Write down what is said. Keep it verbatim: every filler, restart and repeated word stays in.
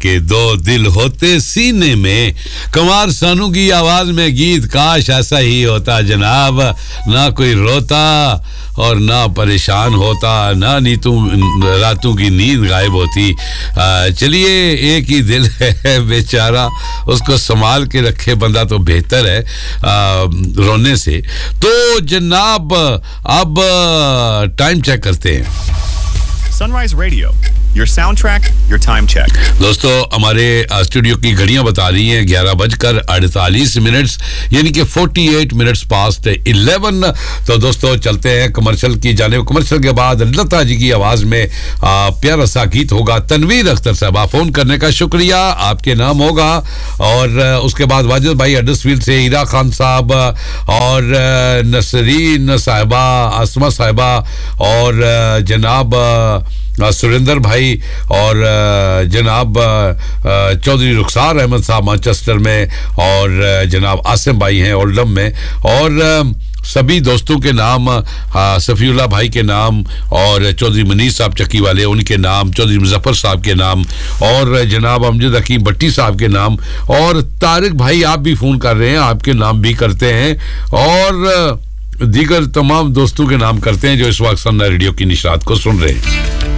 के दो दिल होते सीने में कुमार सानू की आवाज में गीत काश ऐसा ही होता जनाब ना कोई रोता और ना परेशान होता ना नीतों रातों की नींद गायब होती चलिए एक ही दिल है बेचारा उसको संभाल के रखे बंदा तो बेहतर है आ, रोने से तो जनाब अब टाइम चेक करते हैं Sunrise Radio, your soundtrack, your time check. दोस्तों हमारे स्टूडियो की घड़ियां बता रही हैं ग्यारह बजकर अड़तालीस मिनट्स यानी कि अड़तालीस मिनट्स पास्ट ग्यारह तो दोस्तों चलते हैं कमर्शियल की जानिब कमर्शियल के बाद लता जी की आवाज में आ, प्यारा सा गीत होगा तनवीर अख्तर साहब फोन करने का शुक्रिया आपके नाम होगा और उसके बाद वाजिद भाई हडर्सफील्ड से हीरा खान साहब और नसरीन साहिबा आसमा साहिबा और जनाब सुरेंद्र भाई और जनाब चौधरी रुखसार अहमद साहब मैनचेस्टर में और जनाब आसिम भाई हैं ओल्डम में और सभी दोस्तों के नाम सफीउल्लाह भाई के नाम और चौधरी मनीर साहब चक्की वाले उनके नाम चौधरी मुजफ्फर साहब के नाम और जनाब अमजद हकीम भट्टी साहब के नाम और तारिक भाई आप भी फ़ोन कर रहे हैं आपके नाम भी करते हैं और दीगर तमाम दोस्तों के नाम करते हैं जो इस वक्त सन्ना रेडियो की निशात को सुन रहे हैं